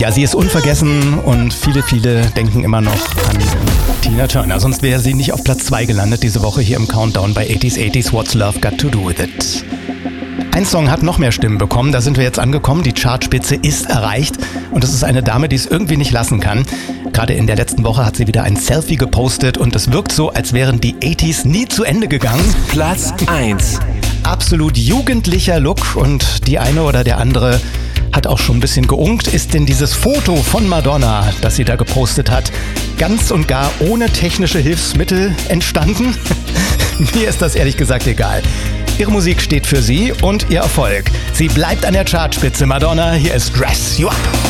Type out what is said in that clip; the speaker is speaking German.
Ja, sie ist unvergessen und viele denken immer noch an Tina Turner. Sonst wäre sie nicht auf Platz 2 gelandet diese Woche hier im Countdown bei 80s, What's Love Got to Do With It. Ein Song hat noch mehr Stimmen bekommen, da sind wir jetzt angekommen. Die Chartspitze ist erreicht und es ist eine Dame, die es irgendwie nicht lassen kann. Gerade in der letzten Woche hat sie wieder ein Selfie gepostet und es wirkt so, als wären die 80s nie zu Ende gegangen. Platz 1. Absolut jugendlicher Look und die eine oder der andere hat auch schon ein bisschen geunkt. Ist denn dieses Foto von Madonna, das sie da gepostet hat, ganz und gar ohne technische Hilfsmittel entstanden? Mir ist das ehrlich gesagt egal. Ihre Musik steht für sie und ihr Erfolg. Sie bleibt an der Chartspitze. Madonna, hier ist Dress You Up.